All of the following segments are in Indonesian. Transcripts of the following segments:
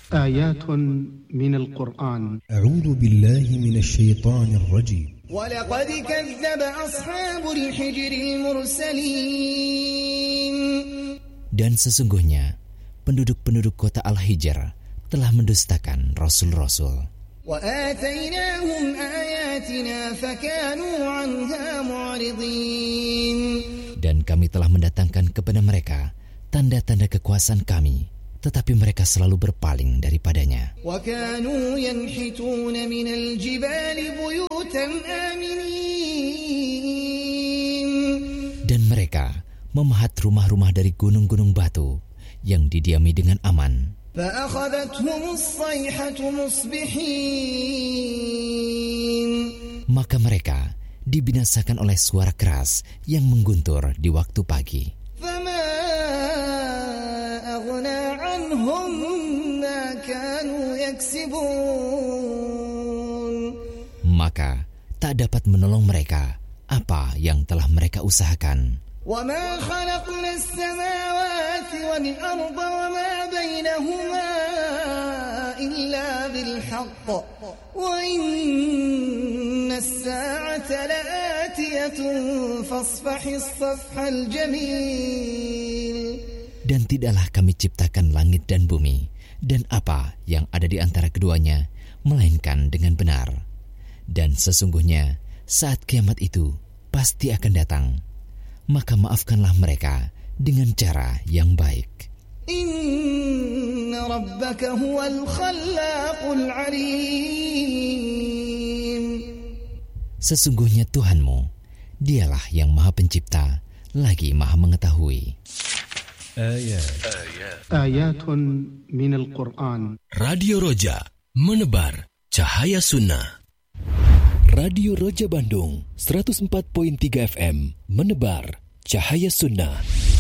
آيات من القرآن. أعوذ بالله من الشيطان الرجيم. ولقد كذب أصحاب الحجر المرسلين. Dan sesungguhnya penduduk-penduduk kota Al-Hijr telah mendustakan rasul-rasul. وآتيناهم آياتنا فكانوا عنها معرضين. Dan kami telah mendatangkan kepada mereka tanda-tanda kekuasaan kami, tetapi mereka selalu berpaling daripadanya. وكانوا ينحتون من الجبال بيوتا آمنين. Dan mereka memahat rumah-rumah dari gunung-gunung batu yang didiami dengan aman. فأخذتهم الصيحة مصبحين. Maka mereka dibinasakan oleh suara keras yang mengguntur di waktu pagi. فما أغنى عنهم ما كانوا يكسبون. Maka tak dapat menolong mereka apa yang telah mereka usahakan. وما خلقنا السماوات والأرض وما بينهما إلا بالحق وإن الساعة لآتية فاصفح الصفح الجميل. Dan tidaklah kami ciptakan langit dan bumi dan apa yang ada di antara keduanya, melainkan dengan benar. Dan sesungguhnya saat kiamat itu pasti akan datang. Maka maafkanlah mereka dengan cara yang baik. Inna rabbaka huwal khallaqul alim. Sesungguhnya Tuhanmu, dialah yang maha pencipta, lagi maha mengetahui. Ayatun minal Qur'an. Radio Roja, menebar cahaya sunnah. Radio Roja Bandung 104.3 FM menebar cahaya sunnah.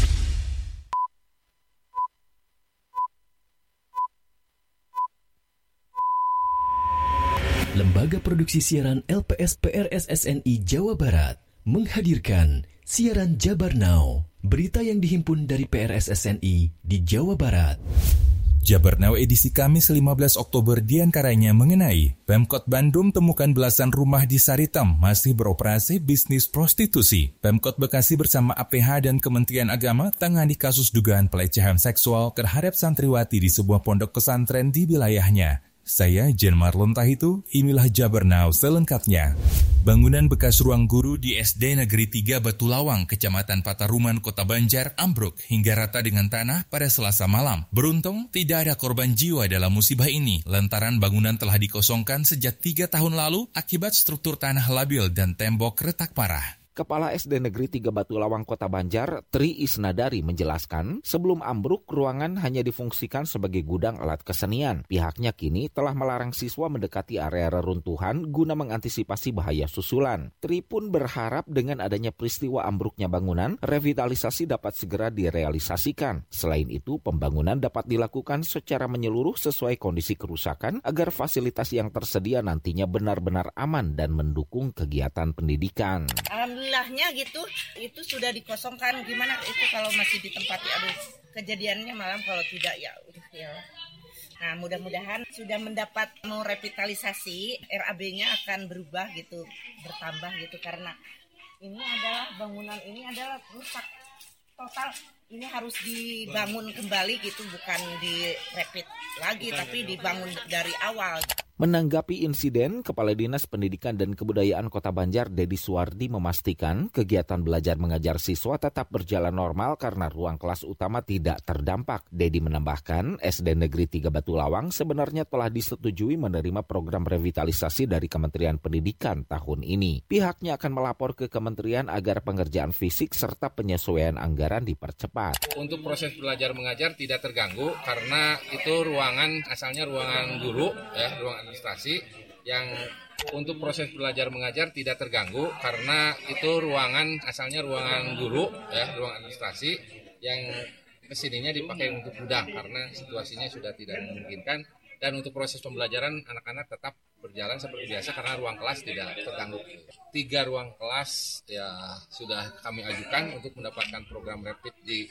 Lembaga Produksi Siaran LPS PRSSNI Jawa Barat menghadirkan siaran Jabar Now, berita yang dihimpun dari PRSSNI di Jawa Barat. Jabar Now edisi Kamis 15 Oktober diantaranya mengenai Pemkot Bandung temukan belasan rumah di Saritem masih beroperasi bisnis prostitusi. Pemkot Bekasi bersama APH dan Kementerian Agama tangani kasus dugaan pelecehan seksual terhadap santriwati di sebuah pondok pesantren di wilayahnya. Saya Jen Marlon Tahitu, inilah Jabar Now selengkapnya. Bangunan bekas ruang guru di SD Negeri 3 Batu Lawang, Kecamatan Pataruman, Kota Banjar, ambruk hingga rata dengan tanah pada Selasa malam. Beruntung, tidak ada korban jiwa dalam musibah ini, lantaran bangunan telah dikosongkan sejak 3 tahun lalu akibat struktur tanah labil dan tembok retak parah. Kepala SD Negeri 3 Batu Lawang Kota Banjar, Tri Isnadari menjelaskan, sebelum ambruk, ruangan hanya difungsikan sebagai gudang alat kesenian. Pihaknya kini telah melarang siswa mendekati area reruntuhan guna mengantisipasi bahaya susulan. Tri pun berharap dengan adanya peristiwa ambruknya bangunan, revitalisasi dapat segera direalisasikan. Selain itu, pembangunan dapat dilakukan secara menyeluruh sesuai kondisi kerusakan agar fasilitas yang tersedia nantinya benar-benar aman dan mendukung kegiatan pendidikan. Alhamdulillahnya gitu, itu sudah dikosongkan. Gimana itu kalau masih ditempati? Aduh, kejadiannya malam, kalau tidak ya udah ya. Nah, mudah-mudahan sudah mendapat revitalisasi, RAB-nya akan berubah gitu, bertambah gitu, karena ini adalah bangunan ini adalah rusak total. Ini harus dibangun kembali gitu, bukan direpit lagi, tapi dibangun dari awal. Menanggapi insiden, Kepala Dinas Pendidikan dan Kebudayaan Kota Banjar, Dedi Suwardi, memastikan kegiatan belajar mengajar siswa tetap berjalan normal karena ruang kelas utama tidak terdampak. Dedi menambahkan, SD Negeri 3 Batu Lawang sebenarnya telah disetujui menerima program revitalisasi dari Kementerian Pendidikan tahun ini. Pihaknya akan melapor ke Kementerian agar pengerjaan fisik serta penyesuaian anggaran dipercepat. Untuk proses belajar mengajar tidak terganggu karena itu ruangan asalnya ruangan guru, ya, ruangan administrasi yang untuk proses belajar mengajar tidak terganggu karena itu ruangan asalnya ruangan guru, ya, ruang administrasi yang kesininya dipakai untuk gudang karena situasinya sudah tidak memungkinkan. Dan untuk proses pembelajaran anak-anak tetap berjalan seperti biasa karena ruang kelas tidak terganggu. 3 ruang kelas ya sudah kami ajukan untuk mendapatkan program rapid di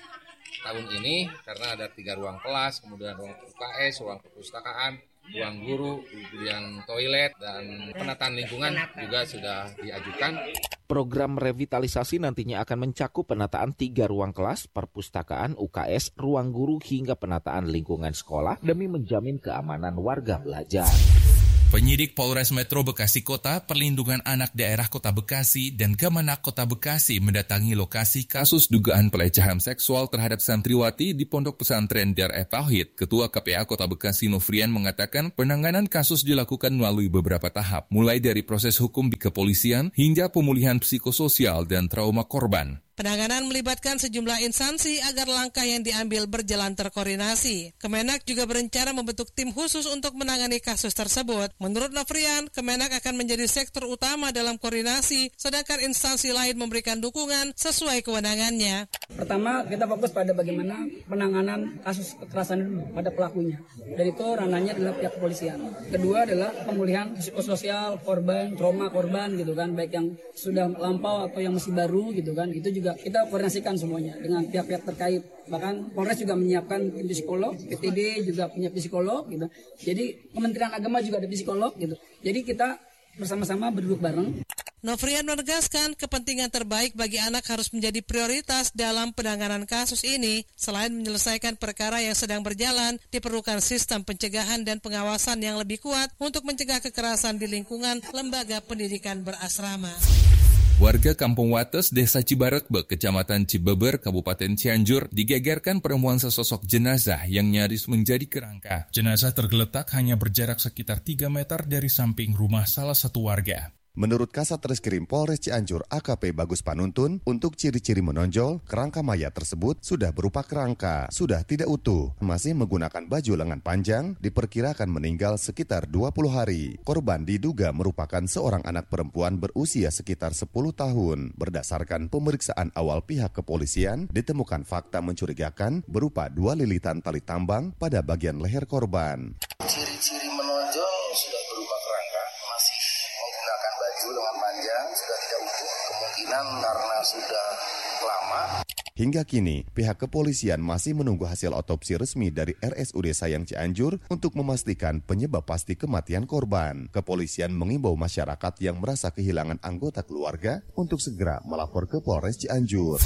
tahun ini karena ada 3 ruang kelas, kemudian ruang UKS, ruang perpustakaan, ruang guru, kemudian toilet, dan penataan lingkungan juga sudah diajukan. Program revitalisasi nantinya akan mencakup penataan 3 ruang kelas, perpustakaan, UKS, ruang guru, hingga penataan lingkungan sekolah demi menjamin keamanan warga belajar. Penyidik Polres Metro Bekasi Kota, Perlindungan Anak Daerah Kota Bekasi, dan Kemenak Kota Bekasi mendatangi lokasi kasus dugaan pelecehan seksual terhadap santriwati di Pondok Pesantren Dar Tauhid. Ketua KPA Kota Bekasi Nofrian mengatakan penanganan kasus dilakukan melalui beberapa tahap, mulai dari proses hukum di kepolisian hingga pemulihan psikososial dan trauma korban. Penanganan melibatkan sejumlah instansi agar langkah yang diambil berjalan terkoordinasi. Kemenak juga berencana membentuk tim khusus untuk menangani kasus tersebut. Menurut Nofrian, Kemenak akan menjadi sektor utama dalam koordinasi, sedangkan instansi lain memberikan dukungan sesuai kewenangannya. Pertama, kita fokus pada bagaimana penanganan kasus kekerasan pada pelakunya. Dan itu ranahnya adalah pihak kepolisian. Kedua adalah pemulihan psikososial korban, trauma korban gitu kan, baik yang sudah lampau atau yang masih baru gitu kan. Itu juga kita koordinasikan semuanya dengan pihak-pihak terkait. Bahkan Polres juga menyiapkan tim psikolog, PTD juga punya psikolog gitu. Jadi Kementerian Agama juga ada psikolog gitu. Jadi kita bersama-sama berduduk bareng. Nofrian menegaskan kepentingan terbaik bagi anak harus menjadi prioritas dalam penanganan kasus ini. Selain menyelesaikan perkara yang sedang berjalan, diperlukan sistem pencegahan dan pengawasan yang lebih kuat untuk mencegah kekerasan di lingkungan lembaga pendidikan berasrama. Warga Kampung Wates, Desa Cibarekbe, Kecamatan Cibeber, Kabupaten Cianjur, digegerkan penemuan sesosok jenazah yang nyaris menjadi kerangka. Jenazah tergeletak hanya berjarak sekitar 3 meter dari samping rumah salah satu warga. Menurut Kasat Reskrim Polres Cianjur AKP Bagus Panuntun, untuk ciri-ciri menonjol, kerangka mayat tersebut sudah berupa kerangka, sudah tidak utuh, masih menggunakan baju lengan panjang, diperkirakan meninggal sekitar 20 hari. Korban diduga merupakan seorang anak perempuan berusia sekitar 10 tahun. Berdasarkan pemeriksaan awal pihak kepolisian, ditemukan fakta mencurigakan berupa 2 lilitan tali tambang pada bagian leher korban. Ciri-ciri menonjol sudah berupa kerangka, masih menggunakan baju lengan panjang, sudah tidak utuh, kemungkinan karena sudah lama. Hingga kini, pihak kepolisian masih menunggu hasil otopsi resmi dari RSUD Sayang Cianjur untuk memastikan penyebab pasti kematian korban. Kepolisian mengimbau masyarakat yang merasa kehilangan anggota keluarga untuk segera melapor ke Polres Cianjur.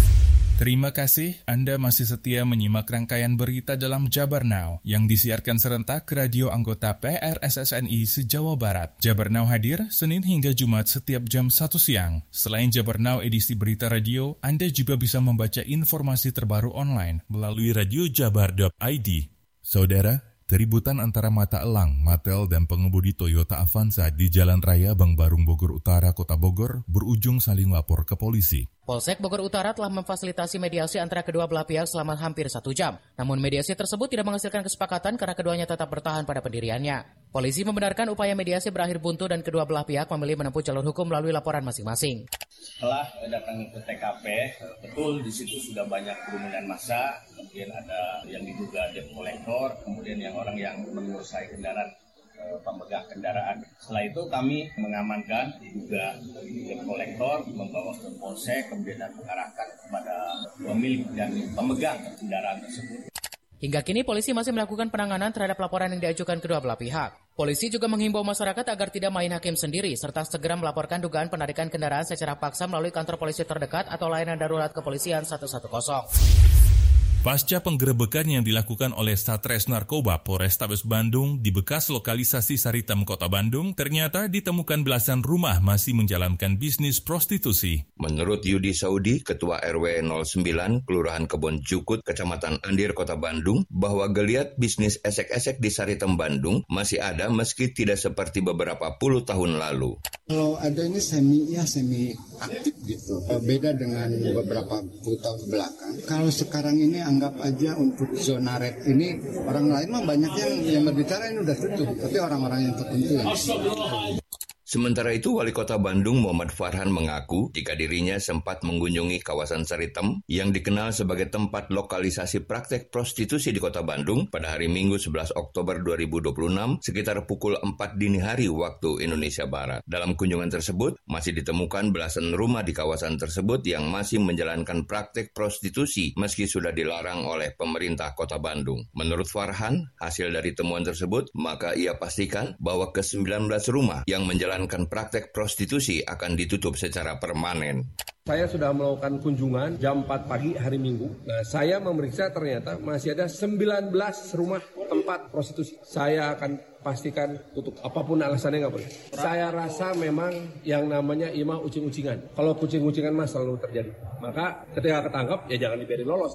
Terima kasih Anda masih setia menyimak rangkaian berita dalam Jabar Now yang disiarkan serentak ke radio anggota PRSSNI se-Jawa Barat. Jabar Now hadir Senin hingga Jumat setiap jam 1 siang. Selain Jabar Now edisi berita radio, Anda juga bisa membaca informasi terbaru online melalui radiojabar.id. Saudara, keributan antara Mata Elang, Matel, dan pengemudi Toyota Avanza di Jalan Raya Bang Barung Bogor Utara, Kota Bogor berujung saling lapor ke polisi. Polsek Bogor Utara telah memfasilitasi mediasi antara kedua belah pihak selama hampir 1 jam. Namun mediasi tersebut tidak menghasilkan kesepakatan karena keduanya tetap bertahan pada pendiriannya. Polisi membenarkan upaya mediasi berakhir buntu dan kedua belah pihak memilih menempuh jalur hukum melalui laporan masing-masing. Setelah datang ke TKP, betul di situ sudah banyak kerumunan massa, kemudian ada yang diduga debt collector, kemudian yang orang yang menguasai kendaraan, pemegang kendaraan. Setelah itu kami mengamankan diduga debt collector, membawa ke polsek, kemudian mengarahkan kepada pemilik dan pemegang kendaraan tersebut. Hingga kini polisi masih melakukan penanganan terhadap laporan yang diajukan kedua belah pihak. Polisi juga menghimbau masyarakat agar tidak main hakim sendiri serta segera melaporkan dugaan penarikan kendaraan secara paksa melalui kantor polisi terdekat atau layanan darurat kepolisian 110. Pasca penggerebekan yang dilakukan oleh Satres Narkoba Polrestabes Bandung di bekas lokalisasi Saritem Kota Bandung, ternyata ditemukan belasan rumah masih menjalankan bisnis prostitusi. Menurut Yudi Saudi, Ketua RW 09, Kelurahan Kebon Jukut, Kecamatan Andir, Kota Bandung, bahwa geliat bisnis esek-esek di Saritem Bandung masih ada meski tidak seperti beberapa puluh tahun lalu. Kalau ada ini semi aktif gitu, beda dengan beberapa puluh tahun belakang. Kalau sekarang ini anggap aja untuk zona red ini, orang lain mah banyak yang berbicara ini udah tutup, tapi orang-orang yang tertentu yang Sementara itu, Wali Kota Bandung Muhammad Farhan mengaku jika dirinya sempat mengunjungi kawasan Saritem yang dikenal sebagai tempat lokalisasi praktek prostitusi di Kota Bandung pada hari Minggu 11 Oktober 2026 sekitar pukul 4 dini hari waktu Indonesia Barat. Dalam kunjungan tersebut, masih ditemukan belasan rumah di kawasan tersebut yang masih menjalankan praktek prostitusi meski sudah dilarang oleh pemerintah Kota Bandung. Menurut Farhan, hasil dari temuan tersebut, maka ia pastikan bahwa ke-19 rumah yang menjalankan praktek prostitusi akan ditutup secara permanen. Saya sudah melakukan kunjungan jam 4 pagi hari Minggu. Nah, saya memeriksa ternyata masih ada 19 rumah tempat prostitusi. Saya akan pastikan tutup. Apapun alasannya nggak boleh. Saya rasa memang yang namanya imah ucing-ucingan. Kalau kucing-ucingan mah selalu terjadi. Maka ketika ketangkap ya jangan dibiarin lolos.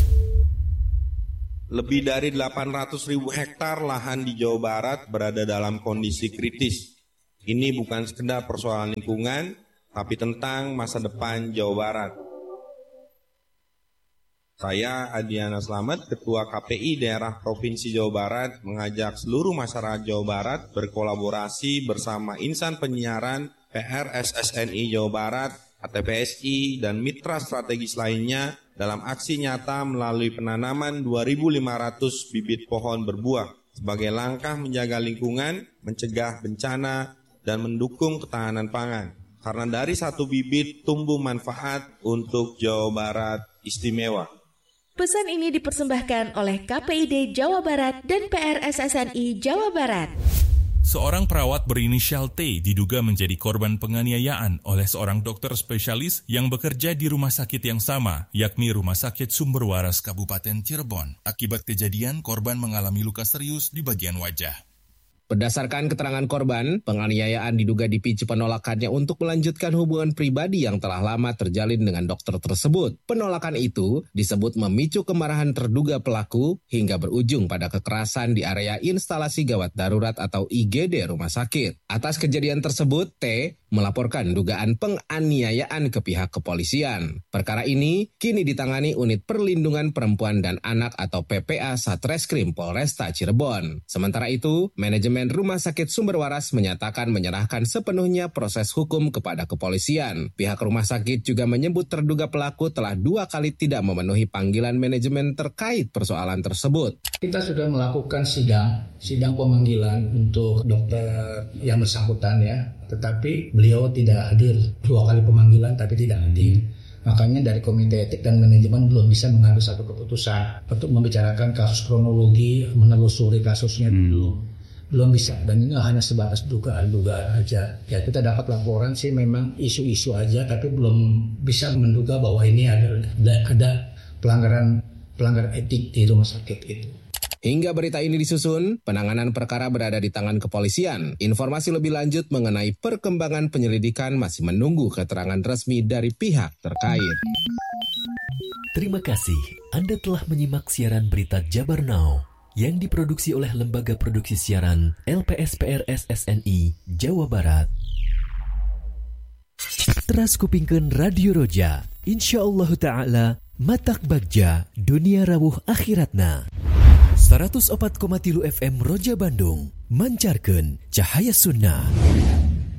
Lebih dari 800.000 hektar lahan di Jawa Barat berada dalam kondisi kritis. Ini bukan sekedar persoalan lingkungan, tapi tentang masa depan Jawa Barat. Saya, Adiana Slamet, Ketua KPI Daerah Provinsi Jawa Barat, mengajak seluruh masyarakat Jawa Barat berkolaborasi bersama insan penyiaran PRSSNI Jawa Barat, ATPSI, dan mitra strategis lainnya dalam aksi nyata melalui penanaman 2.500 bibit pohon berbuah sebagai langkah menjaga lingkungan, mencegah bencana, dan mendukung ketahanan pangan. Karena dari satu bibit tumbuh manfaat untuk Jawa Barat istimewa. Pesan ini dipersembahkan oleh KPID Jawa Barat dan PRSSNI Jawa Barat. Seorang perawat berinisial T diduga menjadi korban penganiayaan oleh seorang dokter spesialis yang bekerja di rumah sakit yang sama, yakni Rumah Sakit Sumber Waras Kabupaten Cirebon. Akibat kejadian, korban mengalami luka serius di bagian wajah. Berdasarkan keterangan korban, penganiayaan diduga dipicu penolakannya untuk melanjutkan hubungan pribadi yang telah lama terjalin dengan dokter tersebut. Penolakan itu disebut memicu kemarahan terduga pelaku hingga berujung pada kekerasan di area instalasi gawat darurat atau IGD rumah sakit. Atas kejadian tersebut, T melaporkan dugaan penganiayaan ke pihak kepolisian. Perkara ini kini ditangani Unit Perlindungan Perempuan dan Anak atau PPA Satreskrim Polresta Cirebon. Sementara itu, manajemen Rumah Sakit Sumber Waras menyatakan menyerahkan sepenuhnya proses hukum kepada kepolisian. Pihak rumah sakit juga menyebut terduga pelaku telah 2 kali tidak memenuhi panggilan manajemen terkait persoalan tersebut. Kita sudah melakukan sidang pemanggilan untuk dokter yang bersangkutan ya. Tetapi beliau tidak hadir 2 kali pemanggilan tapi tidak hadir. Makanya dari komite etik dan manajemen belum bisa mengambil satu keputusan untuk membicarakan kasus kronologi, menelusuri kasusnya dulu. Belum bisa, dan ini hanya sebatas dugaan aja. Ya kita dapat laporan sih memang isu-isu aja, tapi belum bisa menduga bahwa ini ada pelanggaran etik di rumah sakit itu. Hingga berita ini disusun, penanganan perkara berada di tangan kepolisian. Informasi lebih lanjut mengenai perkembangan penyelidikan masih menunggu keterangan resmi dari pihak terkait. Terima kasih Anda telah menyimak siaran berita Jabar Now yang diproduksi oleh Lembaga Produksi Siaran LPSPR SSNI Jawa Barat. Teras kupingkeun Radio Roja, insyaallah ta'ala matak bagja dunia rawuh akhiratna. 104,3 FM Roja Bandung mancarkeun cahaya sunnah.